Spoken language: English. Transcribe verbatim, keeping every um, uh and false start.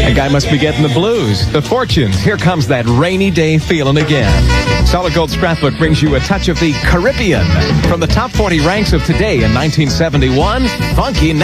That guy must be getting the blues. The Fortunes. Here comes that rainy day feeling again. Solid Gold Scrapbook brings you a touch of the Caribbean from the top forty ranks of today in nineteen seventy-one. Funky